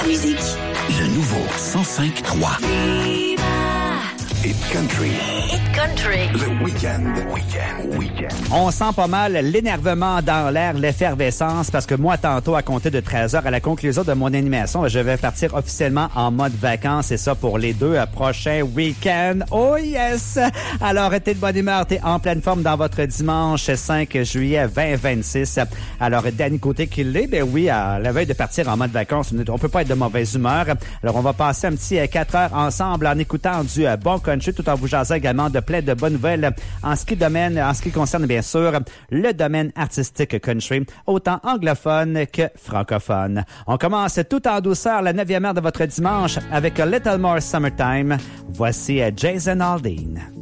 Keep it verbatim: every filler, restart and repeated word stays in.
Musique. Le nouveau cent cinq trois. Hit Country. Hit Country. Le week-end. Week-end. Week-end. On sent pas mal l'énervement dans l'air, l'effervescence, parce que moi, tantôt, à compter de treize heures, à la conclusion de mon animation, je vais partir officiellement en mode vacances, et ça pour les deux prochains week-ends. Oh yes! Alors, t'es de bonne humeur, t'es en pleine forme dans votre dimanche cinq juillet vingt vingt-six. Alors, Danny Côté qui l'est, ben oui, à la veille de partir en mode vacances, on peut pas être de mauvaise humeur. Alors, on va passer un petit quatre heures ensemble en écoutant du bon country, tout en vous jasant également de plein de bonnes nouvelles en ce qui domaine, en ce qui concerne bien sûr le domaine artistique country, autant anglophone que francophone. On commence tout en douceur la neuvième heure de votre dimanche avec A Little More Summertime. Voici Jason Aldean.